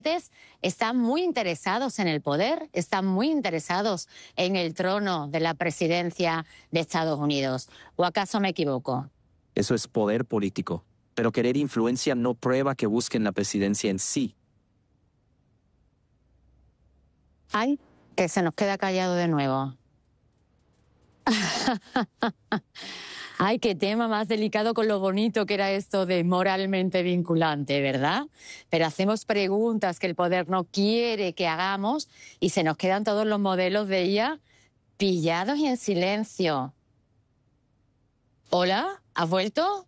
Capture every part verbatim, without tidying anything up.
Están muy interesados en el poder, están muy interesados en el trono de la presidencia de Estados Unidos. ¿O acaso me equivoco? Eso es poder político. Pero querer influencia no prueba que busquen la presidencia en sí. Ay, que se nos queda callado de nuevo. Ay, qué tema más delicado con lo bonito que era esto de moralmente vinculante, ¿verdad? Pero hacemos preguntas que el poder no quiere que hagamos y se nos quedan todos los modelos de I A pillados y en silencio. ¿Hola? ¿Has vuelto?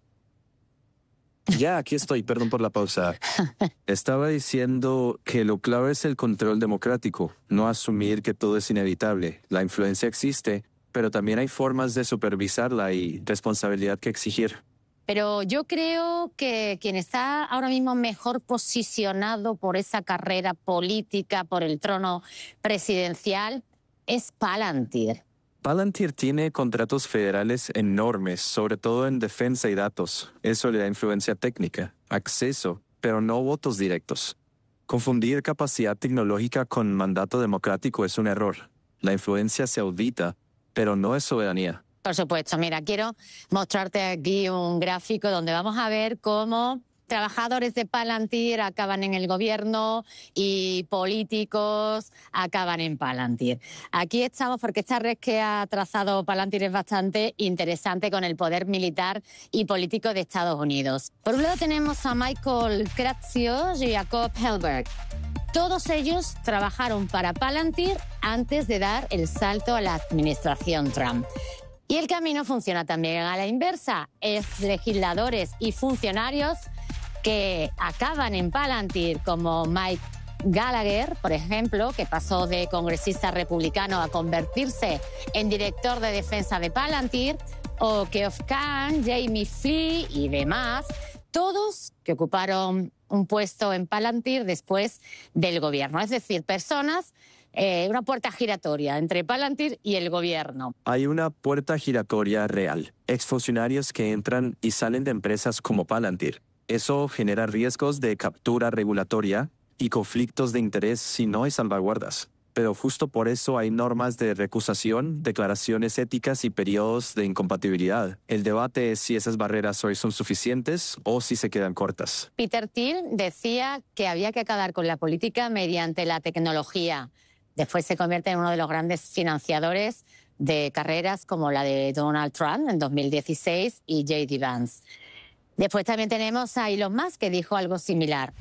Ya, aquí estoy, perdón por la pausa. Estaba diciendo que lo clave es el control democrático, no asumir que todo es inevitable. La influencia existe, pero también hay formas de supervisarla y responsabilidad que exigir. Pero yo creo que quien está ahora mismo mejor posicionado por esa carrera política, por el trono presidencial, es Palantir. Palantir tiene contratos federales enormes, sobre todo en defensa y datos. Eso le da influencia técnica, acceso, pero no votos directos. Confundir capacidad tecnológica con mandato democrático es un error. La influencia se audita, pero no es soberanía. Por supuesto, mira, quiero mostrarte aquí un gráfico donde vamos a ver cómo trabajadores de Palantir acaban en el gobierno y políticos acaban en Palantir. Aquí estamos porque esta red que ha trazado Palantir es bastante interesante con el poder militar y político de Estados Unidos. Por un lado tenemos a Michael Kratsios y Jacob Helberg. Todos ellos trabajaron para Palantir antes de dar el salto a la administración Trump. Y el camino funciona también a la inversa. Ex legisladores y funcionarios que acaban en Palantir, como Mike Gallagher, por ejemplo, que pasó de congresista republicano a convertirse en director de defensa de Palantir, o Geoff Kahn, Jamie Flea y demás, todos que ocuparon un puesto en Palantir después del gobierno. Es decir, personas, eh, una puerta giratoria entre Palantir y el gobierno. Hay una puerta giratoria real. Exfuncionarios que entran y salen de empresas como Palantir. Eso genera riesgos de captura regulatoria y conflictos de interés si no hay salvaguardas. Pero justo por eso hay normas de recusación, declaraciones éticas y periodos de incompatibilidad. El debate es si esas barreras hoy son suficientes o si se quedan cortas. Peter Thiel decía que había que acabar con la política mediante la tecnología. Después se convierte en uno de los grandes financiadores de carreras como la de Donald Trump en dos mil dieciséis y J D Vance. Después también tenemos a Elon Musk, que dijo algo similar.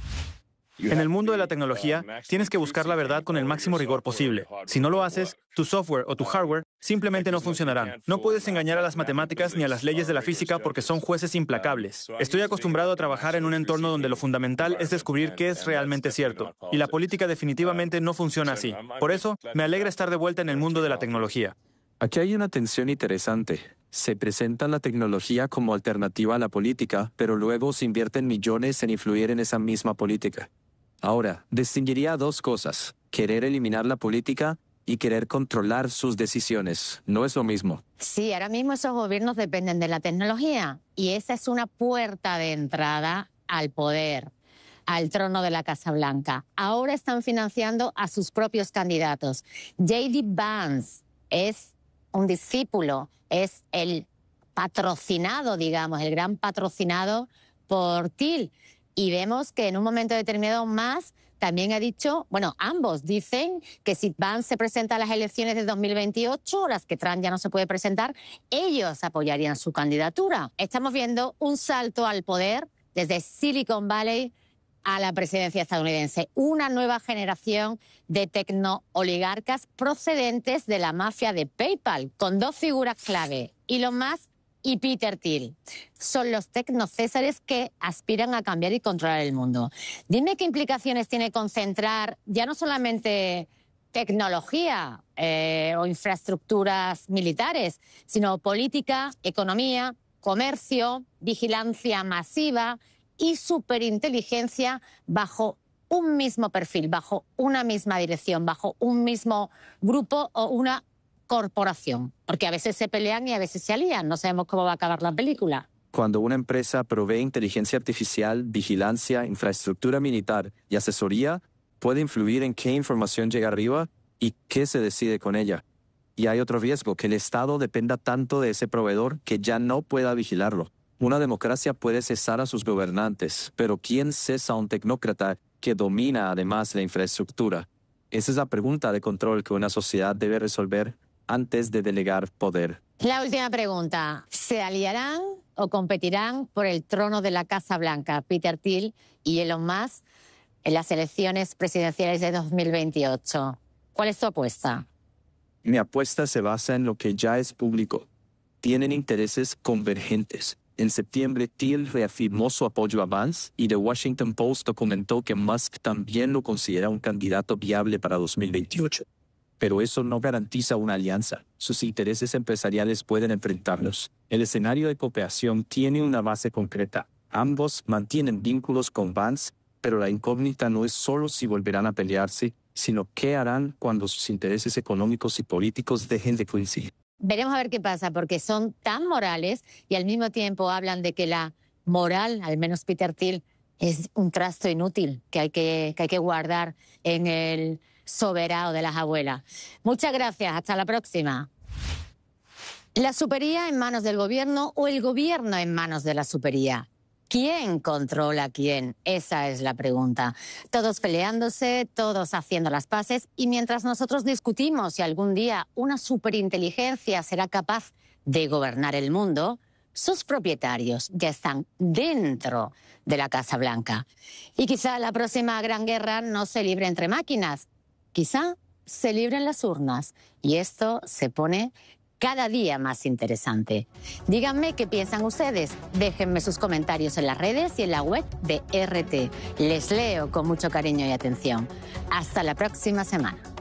En el mundo de la tecnología, tienes que buscar la verdad con el máximo rigor posible. Si no lo haces, tu software o tu hardware simplemente no funcionarán. No puedes engañar a las matemáticas ni a las leyes de la física porque son jueces implacables. Estoy acostumbrado a trabajar en un entorno donde lo fundamental es descubrir qué es realmente cierto. Y la política definitivamente no funciona así. Por eso, me alegra estar de vuelta en el mundo de la tecnología. Aquí hay una tensión interesante. Se presenta la tecnología como alternativa a la política, pero luego se invierten millones en influir en esa misma política. Ahora, distinguiría dos cosas: querer eliminar la política y querer controlar sus decisiones. No es lo mismo. Sí, ahora mismo esos gobiernos dependen de la tecnología y esa es una puerta de entrada al poder, al trono de la Casa Blanca. Ahora están financiando a sus propios candidatos. J D Vance es un discípulo, es el patrocinado, digamos, el gran patrocinado por Thiel. Y vemos que en un momento determinado más también ha dicho, bueno, ambos dicen que si Vance se presenta a las elecciones de dos mil veintiocho, las que Trump ya no se puede presentar, ellos apoyarían su candidatura. Estamos viendo un salto al poder desde Silicon Valley a la presidencia estadounidense. Una nueva generación de tecno-oligarcas procedentes de la mafia de PayPal, con dos figuras clave, Elon Musk y Peter Thiel. Son los tecnocésares que aspiran a cambiar y controlar el mundo. Dime qué implicaciones tiene concentrar ya no solamente tecnología eh, o infraestructuras militares, sino política, economía, comercio, vigilancia masiva y superinteligencia bajo un mismo perfil, bajo una misma dirección, bajo un mismo grupo o una corporación. Porque a veces se pelean y a veces se alían. No sabemos cómo va a acabar la película. Cuando una empresa provee inteligencia artificial, vigilancia, infraestructura militar y asesoría, puede influir en qué información llega arriba y qué se decide con ella. Y hay otro riesgo, que el Estado dependa tanto de ese proveedor que ya no pueda vigilarlo. Una democracia puede cesar a sus gobernantes, pero ¿quién cesa a un tecnócrata que domina además la infraestructura? Esa es la pregunta de control que una sociedad debe resolver antes de delegar poder. La última pregunta. ¿Se aliarán o competirán por el trono de la Casa Blanca Peter Thiel y Elon Musk en las elecciones presidenciales de dos mil veintiocho? ¿Cuál es tu apuesta? Mi apuesta se basa en lo que ya es público. Tienen intereses convergentes. En septiembre, Thiel reafirmó su apoyo a Vance y The Washington Post documentó que Musk también lo considera un candidato viable para dos mil veintiocho. Pero eso no garantiza una alianza. Sus intereses empresariales pueden enfrentarlos. El escenario de cooperación tiene una base concreta. Ambos mantienen vínculos con Vance, pero la incógnita no es solo si volverán a pelearse, sino qué harán cuando sus intereses económicos y políticos dejen de coincidir. Veremos a ver qué pasa, porque son tan morales y al mismo tiempo hablan de que la moral, al menos Peter Thiel, es un trasto inútil que hay que, que hay que guardar en el soberano de las abuelas. Muchas gracias, hasta la próxima. ¿La supería en manos del gobierno o el gobierno en manos de la supería? ¿Quién controla a quién? Esa es la pregunta. Todos peleándose, todos haciendo las paces, y mientras nosotros discutimos si algún día una superinteligencia será capaz de gobernar el mundo, sus propietarios ya están dentro de la Casa Blanca. Y quizá la próxima gran guerra no se libre entre máquinas, quizá se libren las urnas, y esto se pone cada día más interesante. Díganme qué piensan ustedes. Déjenme sus comentarios en las redes y en la web de R T. Les leo con mucho cariño y atención. Hasta la próxima semana.